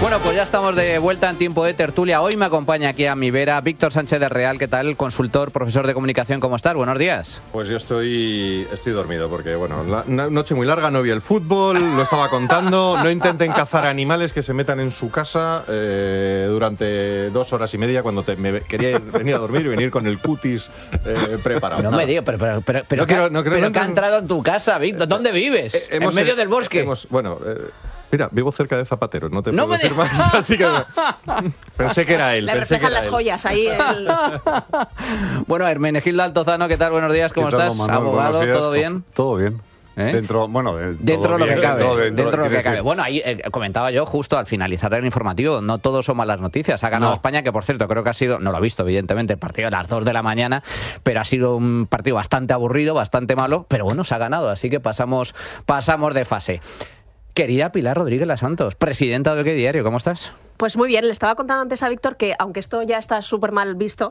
Bueno, pues ya estamos de vuelta en tiempo de tertulia. Hoy me acompaña aquí a mi vera Víctor Sánchez de Real. ¿Qué tal? Consultor, profesor de comunicación. ¿Cómo estás? Buenos días. Pues yo estoy dormido porque, bueno, una noche muy larga, no vi el fútbol, lo estaba contando. No intenten cazar animales que se metan en su casa durante 2 horas y media cuando me quería venir a dormir y venir con el cutis preparado. No me digas, pero que ha entrado en tu casa, Víctor. ¿Dónde vives? ¿En medio del bosque? Mira, vivo cerca de Zapateros, no te puedo decir más, así que pensé que era él. Le reflejan las joyas ahí. Bueno, Hermenegildo Altozano, ¿qué tal? Buenos días, ¿cómo estás? Manuel, Abogado, días. ¿todo bien? Todo bien. Dentro de lo que cabe. Dentro de lo que cabe. Bueno, ahí comentaba yo justo al finalizar el informativo, no todo son malas noticias. Ha ganado España, que por cierto creo que ha sido, no lo he visto evidentemente, el partido a las 2 de la mañana, pero ha sido un partido bastante aburrido, bastante malo, pero bueno, se ha ganado, así que pasamos de fase. Querida Pilar Rodríguez Las Santos, presidenta de OK Diario, ¿cómo estás? Pues muy bien, le estaba contando antes a Víctor que, aunque esto ya está súper mal visto,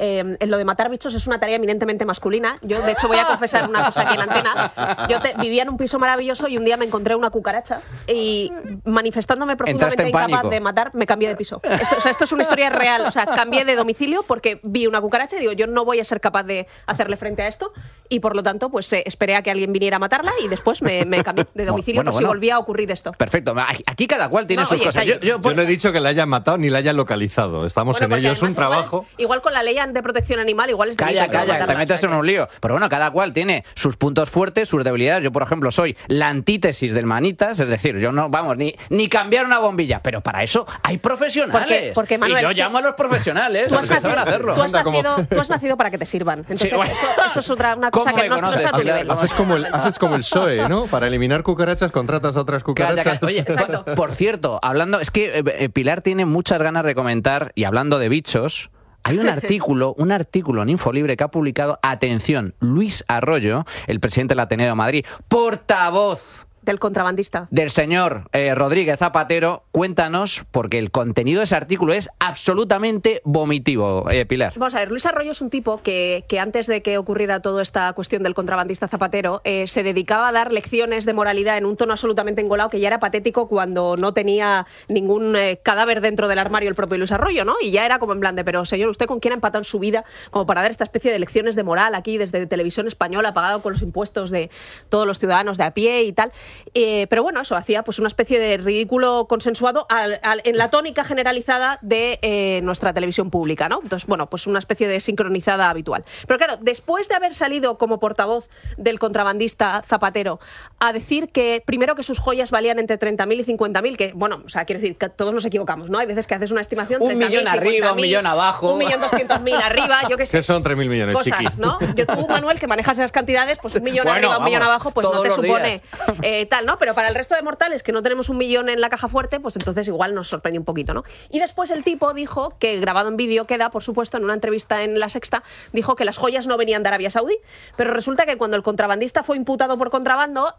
lo de matar bichos es una tarea eminentemente masculina. Yo, de hecho, voy a confesar una cosa aquí en antena. Yo vivía en un piso maravilloso y un día me encontré una cucaracha y, manifestándome profundamente incapaz de matar, me cambié de piso. Esto es una historia real. O sea, cambié de domicilio porque vi una cucaracha y digo, yo no voy a ser capaz de hacerle frente a esto y, por lo tanto, pues esperé a que alguien viniera a matarla y después me cambié de domicilio si volvía a ocurrir esto. Perfecto. Aquí cada cual tiene sus cosas. Yo no he dicho que la hayan matado ni la hayan localizado. Estamos en ello, es un trabajo. Igual con la ley de protección animal, igual es delito. Calla, te metes en un lío. Pero bueno, cada cual tiene sus puntos fuertes, sus debilidades. Yo, por ejemplo, soy la antítesis del manitas, es decir, yo no, vamos, ni cambiar una bombilla. Pero para eso hay profesionales. Porque Manuel, y yo llamo a los profesionales, los que saben hacerlo. Tú has nacido para que te sirvan. Entonces, eso es una cosa que no está a tu nivel. Haces como el PSOE, ¿no? Para eliminar cucarachas, contratas a otras cucarachas. Oye, por cierto, hablando, es que Pilar tiene muchas ganas de comentar, y hablando de bichos, hay un artículo en Infolibre que ha publicado, atención, Luis Arroyo, el presidente del Ateneo de Madrid, portavoz del contrabandista, del señor Rodríguez Zapatero. Cuéntanos, porque el contenido de ese artículo es absolutamente vomitivo, Pilar. Vamos a ver, Luis Arroyo es un tipo que antes de que ocurriera toda esta cuestión del contrabandista Zapatero, se dedicaba a dar lecciones de moralidad en un tono absolutamente engolado, que ya era patético cuando no tenía ningún cadáver dentro del armario el propio Luis Arroyo, ¿no? Y ya era como en plan de, pero señor, ¿usted con quién ha empatado en su vida como para dar esta especie de lecciones de moral aquí desde Televisión Española, pagado con los impuestos de todos los ciudadanos de a pie y tal? Pero bueno, eso hacía pues una especie de ridículo consensuado en la tónica generalizada de nuestra televisión pública, ¿no? Entonces, bueno, pues una especie de sincronizada habitual. Pero claro, después de haber salido como portavoz del contrabandista Zapatero a decir que, primero, que sus joyas valían entre 30.000 y 50.000, que, bueno, o sea, quiero decir que todos nos equivocamos, ¿no? Hay veces que haces una estimación, 1 millón arriba, 1 millón abajo, 1.200.000 arriba, yo qué sé. Que son 3.000 millones, cosas, chiqui. ¿no? Tú, Manuel, que manejas esas cantidades, pues 1 millón arriba, 1 millón abajo, pues no te supone tal, ¿no? Pero para el resto de mortales que no tenemos 1 millón en la caja fuerte, pues entonces igual nos sorprende un poquito, ¿no? Y después el tipo dijo, que grabado en vídeo queda, por supuesto, en una entrevista en La Sexta, dijo que las joyas no venían de Arabia Saudí, pero resulta que cuando el contrabandista fue imputado por contrabando,